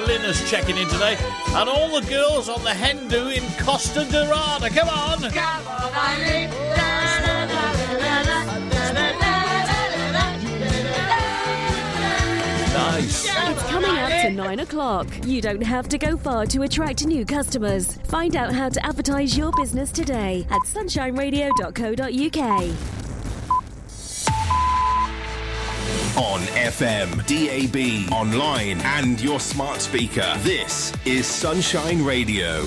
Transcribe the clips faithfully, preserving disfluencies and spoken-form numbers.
Linus checking in today. And all the girls on the Hendu in Costa Dorada. Come on! Come on, Eileen! Nice. It's coming up to nine o'clock. You don't have to go far to attract new customers. Find out how to advertise your business today at sunshine radio dot co dot uk. On F M, D A B, online and your smart speaker. This is Sunshine Radio.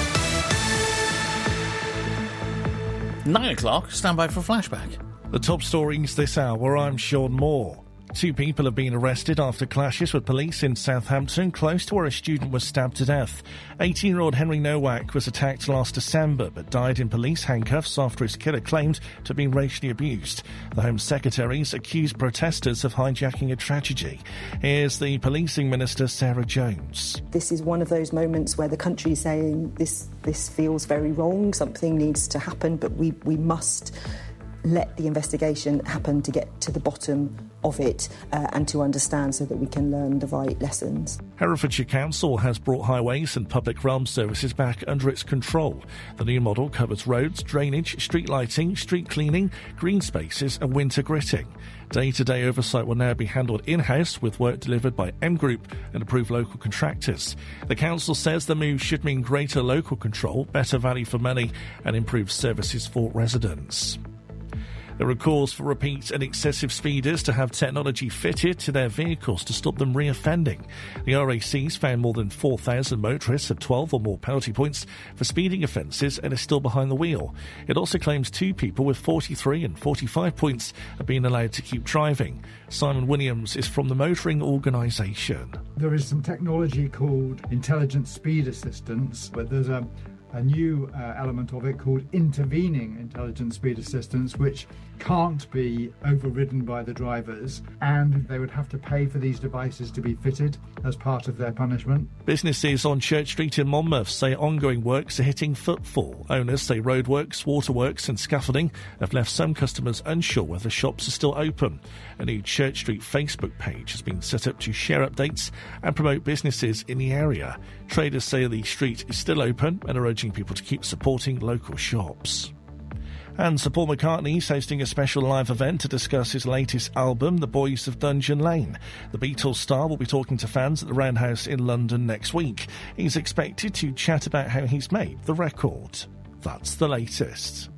Nine o'clock, stand by for a flashback. The top stories this hour, I'm Sean Moore. Two people have been arrested after clashes with police in Southampton, close to where a student was stabbed to death. eighteen-year-old Henry Nowak was attacked last December, but died in police handcuffs after his killer claimed to have been racially abused. The Home Secretaries accused protesters of hijacking a tragedy. Here's the Policing Minister, Sarah Jones. This is one of those moments where the country is saying this, this feels very wrong, something needs to happen, but we, we must let the investigation happen to get to the bottom of it uh, and to understand so that we can learn the right lessons. Herefordshire Council has brought highways and public realm services back under its control. The new model covers roads, drainage, street lighting, street cleaning, green spaces and winter gritting. Day-to-day oversight will now be handled in-house with work delivered by M Group and approved local contractors. The council says the move should mean greater local control, better value for money and improved services for residents. There are calls for repeat and excessive speeders to have technology fitted to their vehicles to stop them re-offending. The R A C's found more than four thousand motorists have twelve or more penalty points for speeding offences and are still behind the wheel. It also claims two people with forty-three and forty-five points have been allowed to keep driving. Simon Williams is from the Motoring Organisation. There is some technology called intelligent speed assistance, but there's a a new uh, element of it called intervening intelligent speed assistance, which can't be overridden by the drivers, and they would have to pay for these devices to be fitted as part of their punishment. Businesses on Church Street in Monmouth say ongoing works are hitting footfall. Owners say roadworks, waterworks and scaffolding have left some customers unsure whether shops are still open. A new Church Street Facebook page has been set up to share updates and promote businesses in the area. Traders say the street is still open and are urging people to keep supporting local shops. And Sir Paul McCartney is hosting a special live event to discuss his latest album, The Boys of Dungeon Lane. The Beatles star will be talking to fans at the Roundhouse in London next week. He's expected to chat about how he's made the record. That's the latest.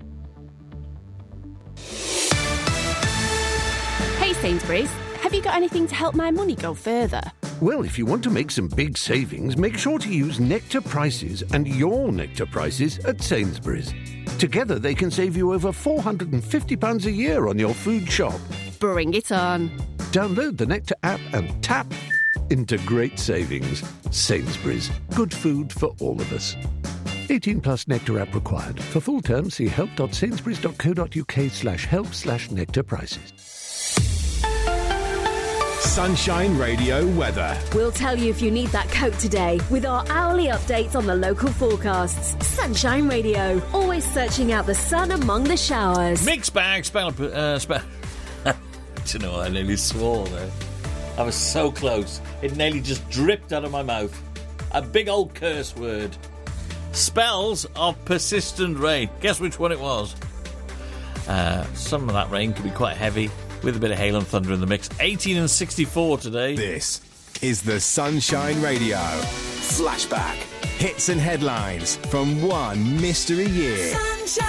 Hey Sainsbury's, have you got anything to help my money go further? Well, if you want to make some big savings, make sure to use Nectar Prices and your Nectar Prices at Sainsbury's. Together, they can save you over four hundred fifty pounds a year on your food shop. Bring it on. Download the Nectar app and tap into great savings. Sainsbury's. Good food for all of us. eighteen plus Nectar app required. For full terms, see help.sainsbury's.co.uk slash help slash Nectar Prices. Sunshine Radio weather. We'll tell you if you need that coat today with our hourly updates on the local forecasts. Sunshine Radio, always searching out the sun among the showers. Mixed bag, spell... Uh, spell. Do you know, I nearly swore there. I was so close. It nearly just dripped out of my mouth. A big old curse word. Spells of persistent rain. Guess which one it was? Uh, some of that rain could be quite heavy, with a bit of hail and thunder in the mix. eighteen and sixty-four today. This is the Sunshine Radio Flashback. Hits and headlines from one mystery year.